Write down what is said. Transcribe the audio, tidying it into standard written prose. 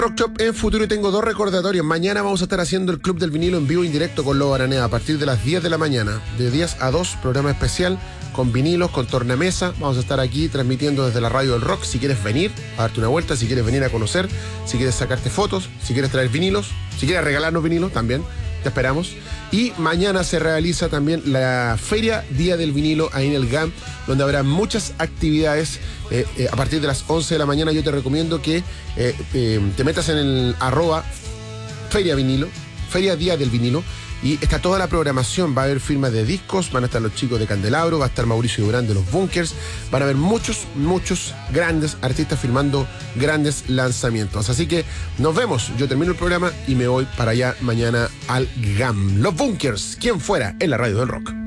Rock Shop en futuro y tengo dos recordatorios. Mañana vamos a estar haciendo el Club del Vinilo en vivo indirecto con Lobo Araneda a partir de las 10 de la mañana. De 10 a 2, programa especial con vinilos, con tornamesa. Vamos a estar aquí transmitiendo desde la radio del rock. Si quieres venir a darte una vuelta, si quieres venir a conocer, si quieres sacarte fotos, si quieres traer vinilos, si quieres regalarnos vinilos también, te esperamos. Y mañana se realiza también la Feria Día del Vinilo ahí en el GAM, donde habrá muchas actividades. A partir de las 11 de la mañana yo te recomiendo que te metas en el @Feria Vinilo, Feria Día del Vinilo, y está toda la programación. Va a haber firmas de discos, van a estar los chicos de Candelabro, va a estar Mauricio Durán de los Bunkers, van a haber muchos grandes artistas firmando grandes lanzamientos. Así que nos vemos, yo termino el programa y me voy para allá mañana al GAM. Los Bunkers, quien fuera en la radio del rock.